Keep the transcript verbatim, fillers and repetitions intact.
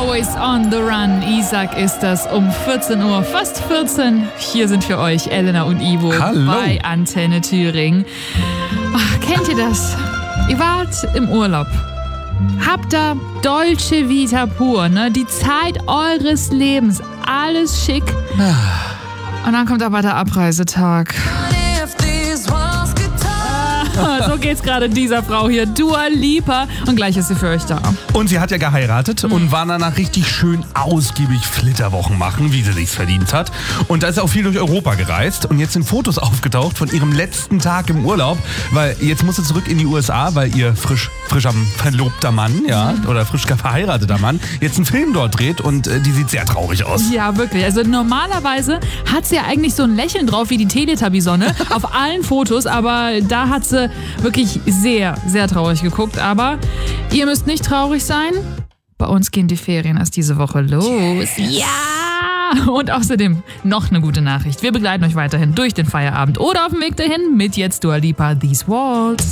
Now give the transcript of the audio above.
Always on the run. Isaac ist das um vierzehn Uhr, fast vierzehn. Hier sind für euch Elena und Ivo Hallo. bei Antenne Thüringen. Ach, kennt ihr das? Ihr wart im Urlaub. Habt da Dolce Vita pur, ne? Die Zeit eures Lebens. Alles schick. Und dann kommt aber der Abreisetag. So geht's gerade dieser Frau hier, Dua Lipa. Und gleich ist sie für euch da. Und sie hat ja geheiratet Mhm. und war danach richtig schön ausgiebig Flitterwochen machen, wie sie sich's verdient hat. Und da ist auch viel durch Europa gereist. Und jetzt sind Fotos aufgetaucht von ihrem letzten Tag im Urlaub. Weil jetzt muss sie zurück in die U S A, weil ihr frisch, frisch am verlobter Mann, ja, oder frisch verheirateter Mann, jetzt einen Film dort dreht. Und äh, die sieht sehr traurig aus. Ja, wirklich. Also normalerweise hat sie ja eigentlich so ein Lächeln drauf wie die Teletubby-Sonne auf allen Fotos. Aber da hat sie wirklich sehr, sehr traurig geguckt. Aber ihr müsst nicht traurig sein. Bei uns gehen die Ferien erst diese Woche los. Yes. Ja! Und außerdem noch eine gute Nachricht. Wir begleiten euch weiterhin durch den Feierabend oder auf dem Weg dahin mit jetzt Dua Lipa, These Walls.